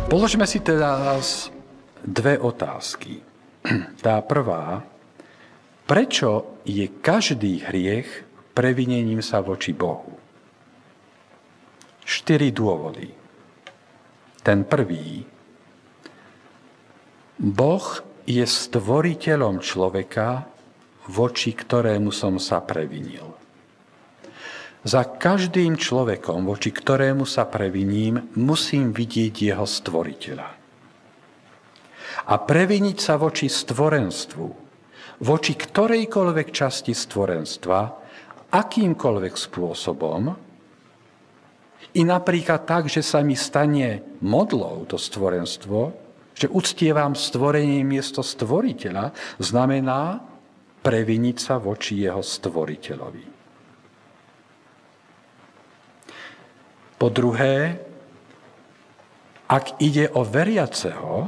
Položme si teraz dve otázky. Tá prvá, prečo je každý hriech previnením sa voči Bohu? 4 dôvody. Ten prvý, Boh je stvoriteľom človeka, voči ktorému som sa previnil. Za každým človekom, voči ktorému sa previním, musím vidieť jeho stvoriteľa. A previniť sa voči stvorenstvu, voči ktorejkoľvek časti stvorenstva, akýmkoľvek spôsobom, i napríklad tak, že sa mi stane modlou to stvorenstvo, že uctievam stvorenie miesto stvoriteľa, znamená previniť sa voči jeho stvoriteľovi. Po druhé, ak ide o veriaceho,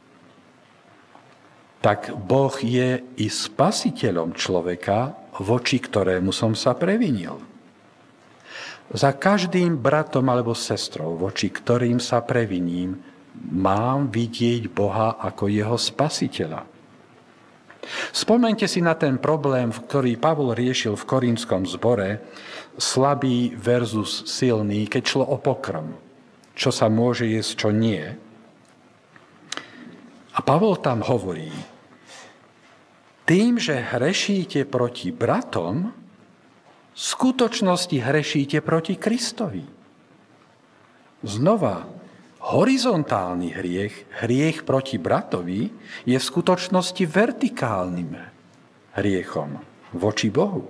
tak Boh je i spasiteľom človeka, voči ktorému som sa previnil. Za každým bratom alebo sestrou, voči ktorým sa previním, mám vidieť Boha ako jeho spasiteľa. Spomeňte si na ten problém, ktorý Pavol riešil v korintskom zbore, slabý versus silný, keď šlo o pokrm. Čo sa môže jesť, čo nie. A Pavol tam hovorí, tým, že hrešíte proti bratom, v skutočnosti hrešíte proti Kristovi. Znova, horizontálny hriech proti bratovi, je v skutočnosti vertikálnym hriechom voči Bohu.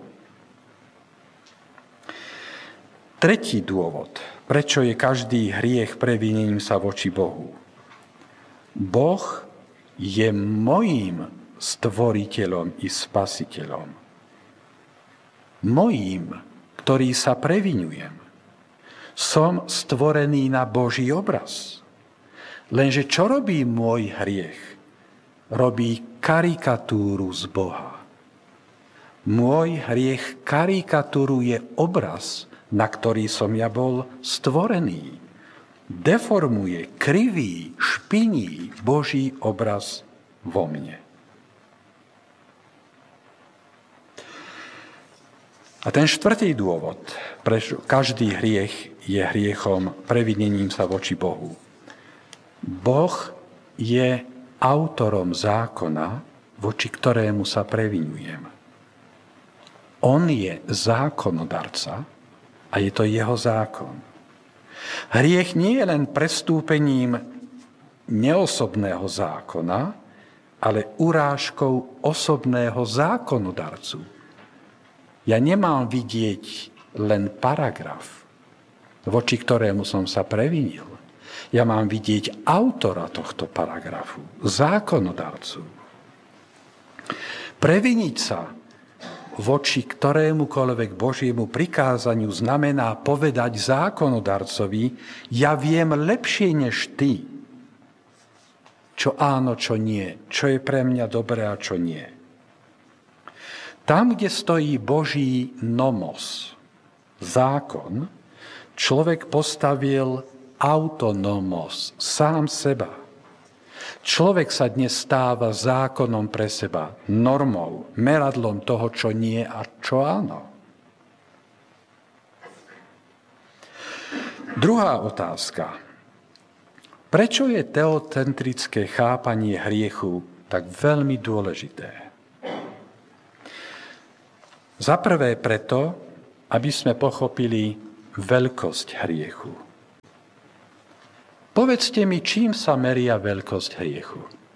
Tretí dôvod, prečo je každý hriech previnením sa voči Bohu. Boh je mojím stvoriteľom i spasiteľom. Mojím, ktorý sa previňujem. Som stvorený na Boží obraz. Lenže čo robí môj hriech? Robí karikatúru z Boha. Môj hriech karikatúruje obraz, na ktorý som ja bol stvorený. Deformuje, kriví, špiní Boží obraz vo mne. A ten štvrtý dôvod, prečo každý hriech je hriechom previnením sa voči Bohu. Boh je autorom zákona, voči ktorému sa previňujem. On je zákonodarca a je to jeho zákon. Hriech nie je len prestúpením neosobného zákona, ale urážkou osobného zákonodarcu. Ja nemám vidieť len paragraf, voči ktorému som sa previnil. Ja mám vidieť autora tohto paragrafu, zákonodarcu. Previniť sa voči ktorémukoľvek Božiemu prikázaniu znamená povedať zákonodarcovi, ja viem lepšie než ty, čo áno, čo nie, čo je pre mňa dobré a čo nie. Tam, kde stojí Boží nomos, zákon, človek postavil autonomos, sám seba. Človek sa dnes stáva zákonom pre seba, normou, meradlom toho, čo nie a čo áno. Druhá otázka. Prečo je teocentrické chápanie hriechu tak veľmi dôležité? Za prvé preto, aby sme pochopili veľkosť hriechu. Povedzte mi, čím sa meria veľkosť hriechu?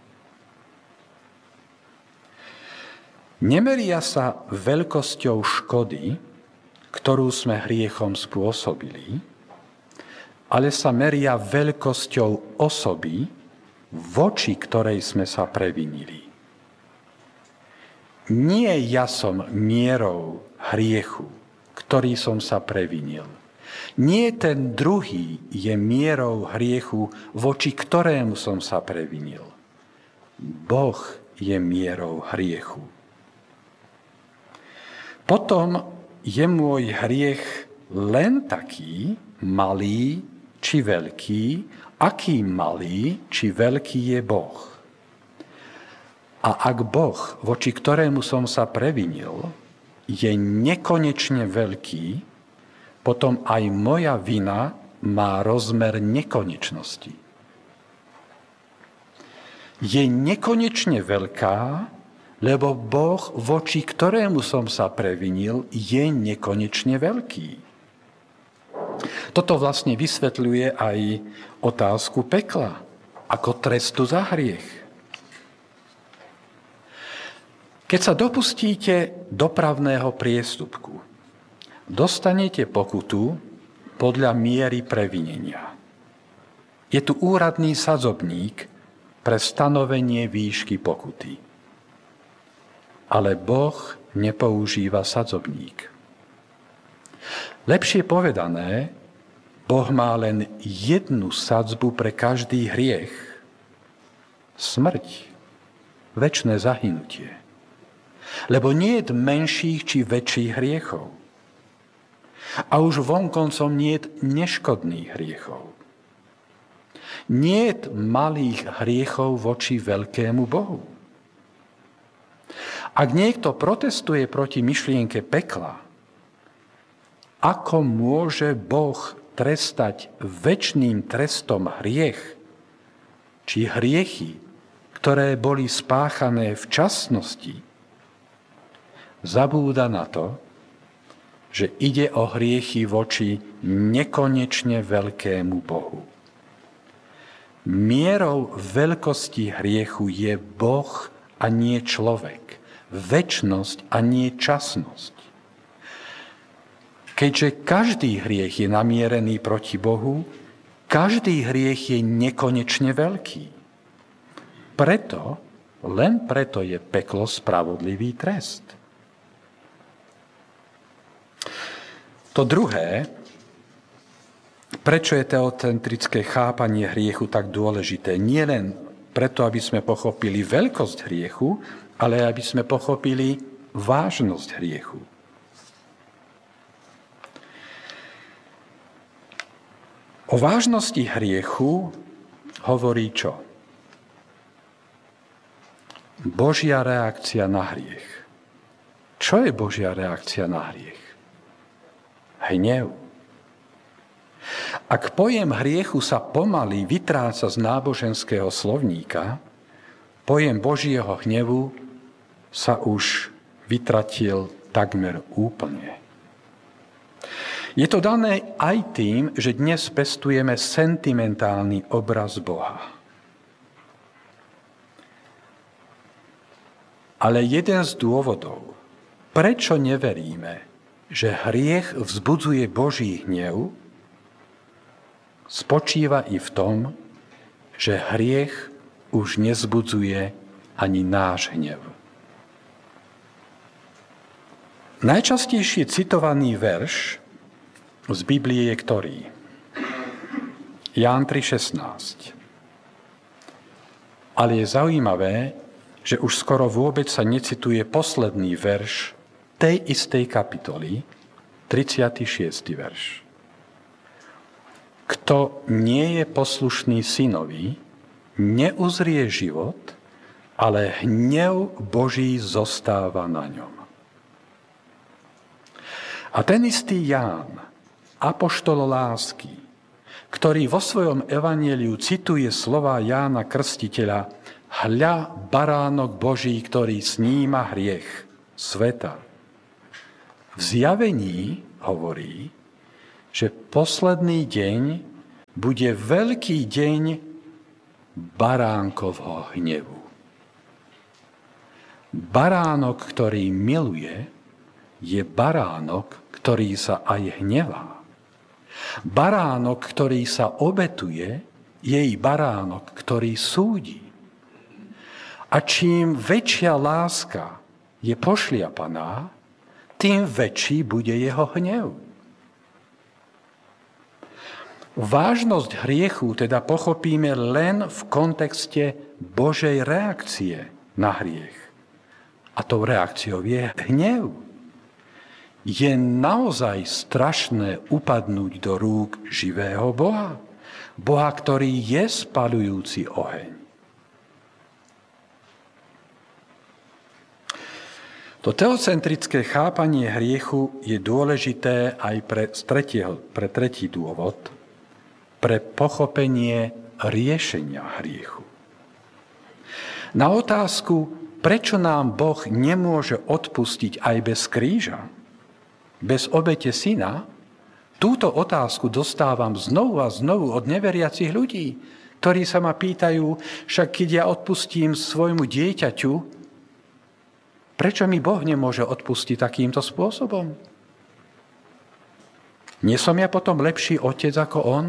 Nemeria sa veľkosťou škody, ktorú sme hriechom spôsobili, ale sa meria veľkosťou osoby, voči ktorej sme sa previnili. Nie ja som mierou hriechu, ktorý som sa previnil. Nie ten druhý je mierou hriechu, voči ktorému som sa previnil. Boh je mierou hriechu. Potom je môj hriech len taký malý, či veľký, aký malý, či veľký je Boh. A ak Boh, voči ktorému som sa previnil, je nekonečne veľký, potom aj moja vina má rozmer nekonečnosti. Je nekonečne veľká, lebo Boh, voči ktorému som sa previnil, je nekonečne veľký. Toto vlastne vysvetľuje aj otázku pekla ako trestu za hriech. Keď sa dopustíte dopravného priestupku, dostanete pokutu podľa miery previnenia. Je tu úradný sadzobník pre stanovenie výšky pokuty. Ale Boh nepoužíva sadzobník. Lepšie povedané, Boh má len jednu sadzbu pre každý hriech. Smrť, večné zahynutie. Lebo nie je menších či väčších hriechov. A už vonkoncom nie je neškodných hriechov. Nie je malých hriechov voči veľkému Bohu. Ak niekto protestuje proti myšlienke pekla, ako môže Boh trestať večným trestom hriech, či hriechy, ktoré boli spáchané v časnosti, zabúda na to, že ide o hriechy voči nekonečne veľkému Bohu. Mierou veľkosti hriechu je Boh a nie človek, večnosť a nie časnosť. Keďže každý hriech je namierený proti Bohu, každý hriech je nekonečne veľký. Preto, len preto je peklo spravodlivý trest. To druhé, prečo je teocentrické chápanie hriechu tak dôležité? Nie len preto, aby sme pochopili veľkosť hriechu, ale aby sme pochopili vážnosť hriechu. O vážnosti hriechu hovorí čo? Božia reakcia na hriech. Čo je Božia reakcia na hriech? Hnev. Ak pojem hriechu sa pomaly vytráca z náboženského slovníka, pojem Božieho hnevu sa už vytratil takmer úplne. Je to dané aj tým, že dnes pestujeme sentimentálny obraz Boha. Ale jeden z dôvodov, prečo neveríme, že hriech vzbudzuje Boží hnev, spočíva i v tom, že hriech už nezbudzuje ani náš hnev. Najčastejšie citovaný verš z Biblie je ktorý? Ján 3,16. Ale je zaujímavé, že už skoro vôbec sa necituje posledný verš tej istej kapitoly, 36. verš. Kto nie je poslušný synovi, neuzrie život, ale hnev Boží zostáva na ňom. A ten istý Ján, apoštol lásky, ktorý vo svojom evanjeliu cituje slová Jána Krstiteľa: Hľa, baránok Boží, ktorý sníma hriech sveta. V Zjavení hovorí, že posledný deň bude veľký deň baránkovho hnevu. Baránok, ktorý miluje, je baránok, ktorý sa aj hnevá. Baránok, ktorý sa obetuje, je i baránok, ktorý súdi. A čím väčšia láska je pošliapaná, tým väčší bude jeho hnev. Vážnosť hriechu teda pochopíme len v kontexte Božej reakcie na hriech. A tou reakciou je hnev. Je naozaj strašné upadnúť do rúk živého Boha, Boha, ktorý je spaľujúci oheň. To teocentrické chápanie hriechu je dôležité aj pre tretí dôvod, pre pochopenie riešenia hriechu. Na otázku, prečo nám Boh nemôže odpustiť aj bez kríža, bez obete syna, túto otázku dostávam znovu a znovu od neveriacich ľudí, ktorí sa ma pýtajú, však keď ja odpustím svojmu dieťaťu, prečo mi Boh nemôže odpustiť takýmto spôsobom? Nie som ja potom lepší otec ako on?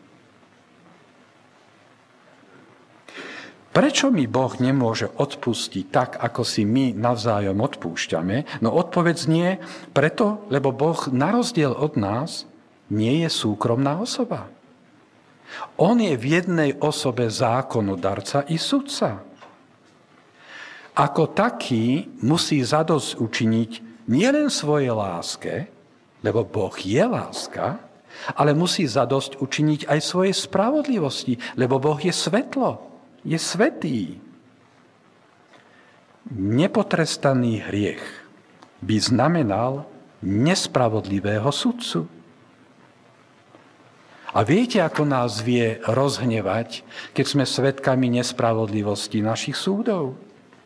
Prečo mi Boh nemôže odpustiť tak, ako si my navzájom odpúšťame? No odpoveď nie, preto, lebo Boh na rozdiel od nás nie je súkromná osoba. On je v jednej osobe zákonodarca i sudca. Ako taký musí zadosť učiniť nielen svojej láske, lebo Boh je láska, ale musí zadosť učiniť aj svojej spravodlivosti, lebo Boh je svetlo, je svätý. Nepotrestaný hriech by znamenal nespravodlivého sudcu. A viete, ako nás vie rozhnevať, keď sme svedkami nespravodlivosti našich súdov?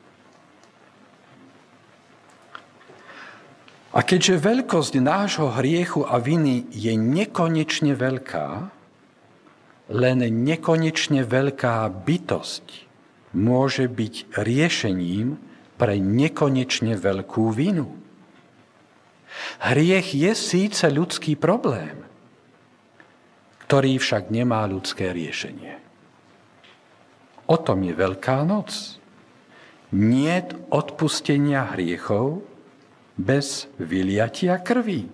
A keďže veľkosť nášho hriechu a viny je nekonečne veľká, len nekonečne veľká bytosť môže byť riešením pre nekonečne veľkú vinu. Hriech je síce ľudský problém, ktorý však nemá ľudské riešenie. O tom je Veľká noc. Niet odpustenia hriechov bez vyliatia krvi.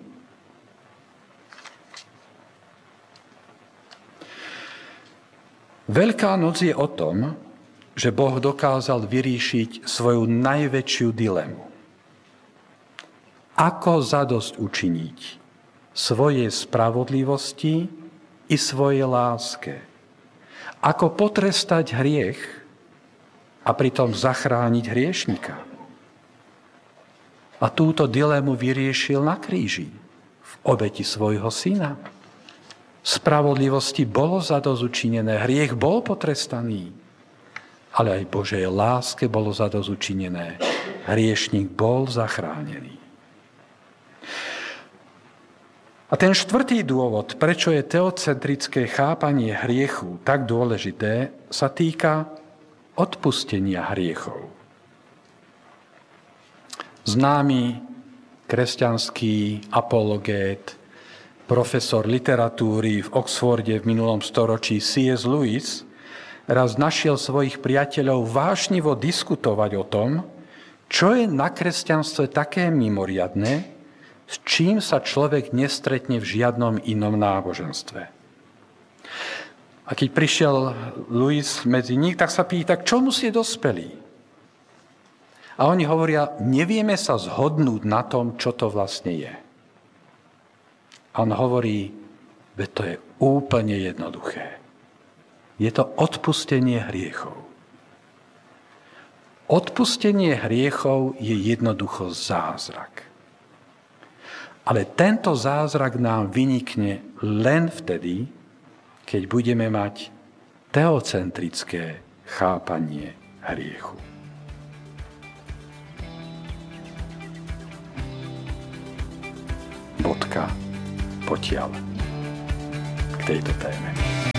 Veľká noc je o tom, že Boh dokázal vyriešiť svoju najväčšiu dilemu. Ako zadosť učiniť svojej spravodlivosti i svojej láske. Ako potrestať hriech a pritom zachrániť hriešnika. A túto dilemu vyriešil na kríži v obeti svojho syna. Spravodlivosti bolo zadozučinené, hriech bol potrestaný, ale aj Božej láske bolo zadozučinené. Hriešnik bol zachránený. A ten štvrtý dôvod, prečo je teocentrické chápanie hriechu tak dôležité, sa týka odpustenia hriechov. Známy kresťanský apologét, profesor literatúry v Oxforde v minulom storočí C.S. Lewis raz našiel svojich priateľov vášnivo diskutovať o tom, čo je na kresťanstve také mimoriadne, s čím sa človek nestretne v žiadnom inom náboženstve. A keď prišiel Lewis medzi nich, tak sa pýta, k čomu ste dospeli? A oni hovoria, nevieme sa zhodnúť na tom, čo to vlastne je. A on hovorí, veď to je úplne jednoduché. Je to odpustenie hriechov. Odpustenie hriechov je jednoducho zázrak. Ale tento zázrak nám vynikne len vtedy, keď budeme mať teocentrické chápanie hriechu. Bodka. Potiaľ k tejto téme.